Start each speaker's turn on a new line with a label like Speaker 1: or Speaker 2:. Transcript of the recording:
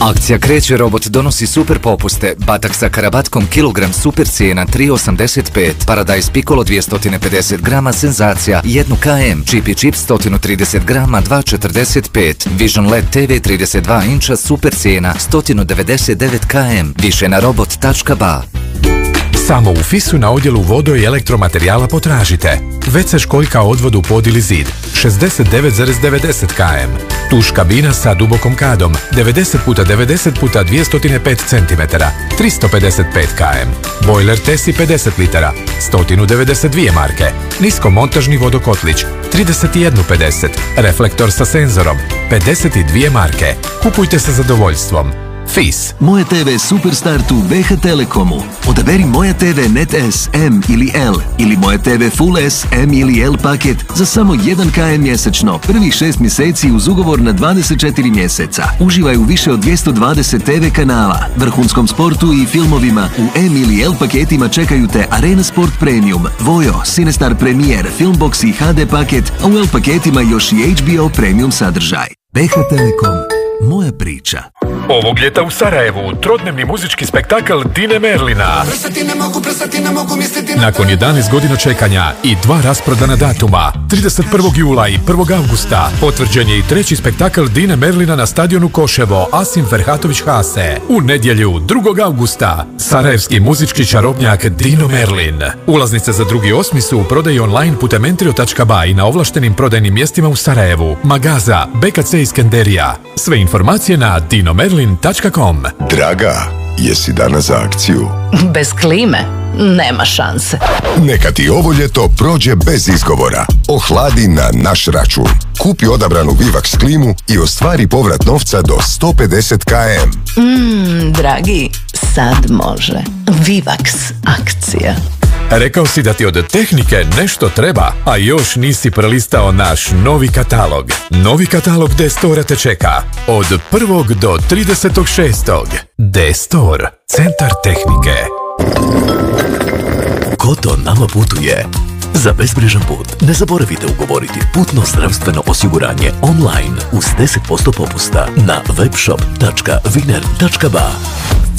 Speaker 1: Akcija Kreće robot donosi super popuste. Batak sa karabatkom kilogram super cijena 3,85. Paradise Piccolo 250 grama senzacija 1 km. Chippy Chip 130 grama 2,45. Vision LED TV 32 inča super cijena 199 km. Više na robot.ba.
Speaker 2: Samo u FIS-u na odjelu vodo i elektromaterijala potražite WC školjka odvod u pod ili zid 69,90 km. Tuš kabina sa dubokom kadom 90 x 90 x 205 cm 355 km. Bojler Tesi 50 litara 192 marke. Niskomontažni vodokotlić 31,50. Reflektor sa senzorom 52 marke. Kupujte sa zadovoljstvom. FIS.
Speaker 3: Moje TV Superstart u BH Telekomu. Odaberi Moja TV Net S, M ili L ili Moja TV Full S, M ili L paket za samo 1 km mjesečno. Prvih 6 mjeseci uz ugovor na 24 mjeseca. Uživaj u više od 220 TV kanala, vrhunskom sportu i filmovima. U M ili L paketima čekaju te Arena Sport Premium, Vojo, Cinestar Premier, Filmbox i HD paket, a u L paketima još i HBO Premium sadržaj. BH Telekom. Moja priča.
Speaker 2: Ovog ljeta u Sarajevu trodnevni muzički spektakl Dine Merlina. Nakon 11 godina čekanja i 2 rasprodana datuma, 31. jula i 1. avgusta, potvrđen je i 3. spektakl Dine Merlina na stadionu Koševo Asim Ferhatović Hase. U nedjelju 2. avgusta, sarajevski muzički čarobnjak Dino Merlin. Ulaznice za 2.8. su u prodaji online putem entrio.ba i na ovlaštenim prodajnim mjestima u Sarajevu, Magaza, BKC Iskenderija. Sve informacije na dinomerlin.com.
Speaker 4: Draga, jesi danas za akciju?
Speaker 5: Bez klime nema šanse.
Speaker 4: Neka ti ovo ljeto prođe bez izgovora. Ohladi na naš račun. Kupi odabranu Vivax klimu i ostvari povrat novca do 150 km.
Speaker 5: Dragi, sad može. Vivax akcija.
Speaker 2: Rekao si da ti od tehnike nešto treba, a još nisi prelistao naš novi katalog. Novi katalog D-Store te čeka od 1. do 30.6. D-Store, centar tehnike.
Speaker 6: Koto nama putuje. Za bezbrižan put ne zaboravite ugovoriti putno zdravstveno osiguranje online uz 10% popusta na webshop.winer.ba.